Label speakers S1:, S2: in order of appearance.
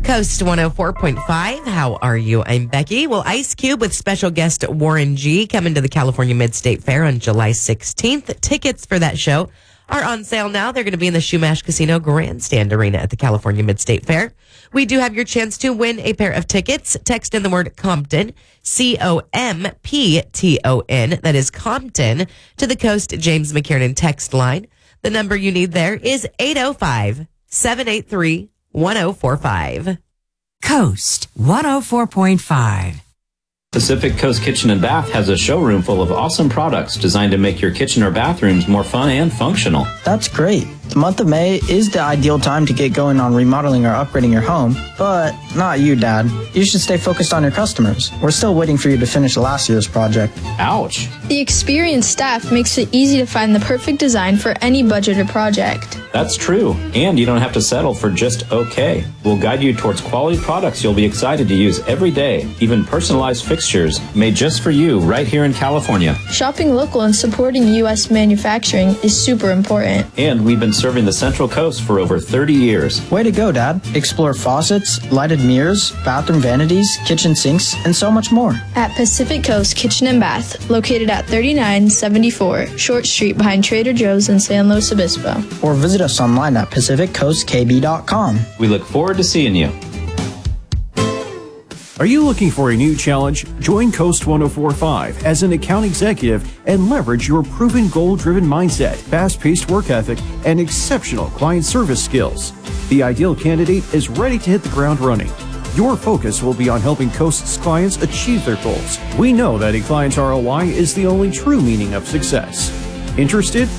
S1: Coast 104.5. How are you? I'm Becky. Well, Ice Cube with special guest Warren G coming to the California Mid-State Fair on July 16th. Tickets for that show are on sale now. They're going to be in the Shumash Casino Grandstand Arena at the California Mid-State Fair. We do have your chance to win a pair of tickets. Text in the word Compton, Compton, that is Compton, to the Coast James McKiernan text line. The number you need there is 805-783-1045.
S2: Coast 104.5.
S3: Pacific Coast Kitchen and Bath has a showroom full of awesome products designed to make your kitchen or bathrooms more fun and functional.
S4: That's great. The month of May is the ideal time to get going on remodeling or upgrading your home, but not you, Dad. You should stay focused on your customers. We're still waiting for you to finish last year's project.
S3: Ouch.
S5: The experienced staff makes it easy to find the perfect design for any budget or project.
S3: That's true, and you don't have to settle for just okay. We'll guide you towards quality products you'll be excited to use every day, even personalized fixtures made just for you right here in California.
S5: Shopping local and supporting U.S. manufacturing is super important.
S3: And we've been serving the Central Coast for over 30 years.
S4: Way to go, Dad. Explore faucets, lighted mirrors, bathroom vanities, kitchen sinks, and so much more.
S5: At Pacific Coast Kitchen and Bath, located at 3974 Short Street behind Trader Joe's in San Luis Obispo.
S4: Or visit us online at PacificCoastKB.com.
S3: We look forward to seeing you.
S6: Are you looking for a new challenge? Join Coast 104.5 as an account executive and leverage your proven goal-driven mindset, fast-paced work ethic, and exceptional client service skills. The ideal candidate is ready to hit the ground running. Your focus will be on helping Coast's clients achieve their goals. We know that a client's ROI is the only true meaning of success. Interested?